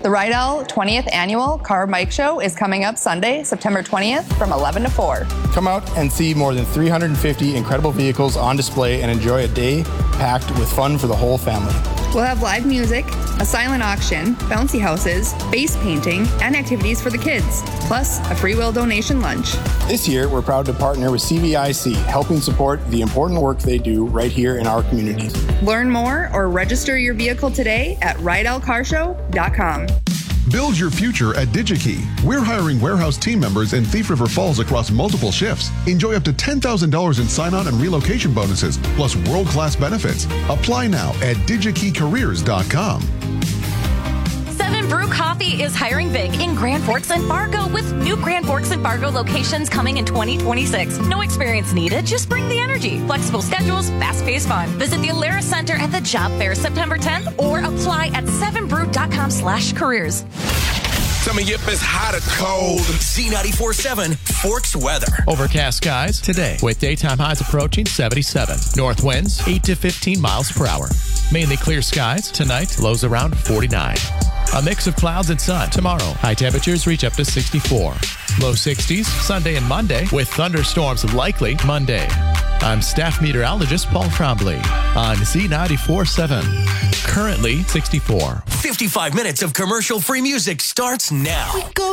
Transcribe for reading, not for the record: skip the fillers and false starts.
The Rydell 20th Annual Car Bike Show is coming up Sunday, September 20th from 11 to 4. Come out and see more than 350 incredible vehicles on display and enjoy a day packed with fun for the whole family. We'll have live music, a silent auction, bouncy houses, face painting, and activities for the kids, plus a free will donation lunch. This year, we're proud to partner with CVIC, helping support the important work they do right here in our communities. Learn more or register your vehicle today at rydellcarshow.com. Build your future at DigiKey. We're hiring warehouse team members in Thief River Falls across multiple shifts. Enjoy up to $10,000 in sign-on and relocation bonuses, plus world-class benefits. Apply now at digikeycareers.com. 7 Brew Coffee is hiring big in Grand Forks and Fargo with new Grand Forks and Fargo locations coming in 2026. No experience needed, just bring the energy. Flexible schedules, fast-paced fun. Visit the Alara Center at the Job Fair September 10th or apply at 7brew.com/careers. Tell me if it's hot or cold. Z94.7 Forks weather. Overcast skies today with daytime highs approaching 77. North winds 8 to 15 miles per hour. Mainly clear skies tonight, lows around 49. A mix of clouds and sun tomorrow. High temperatures reach up to 64. Low 60s Sunday and Monday with thunderstorms likely Monday. I'm staff meteorologist Paul Trombley on Z94.7. Currently 64. 55 minutes of commercial-free music starts now.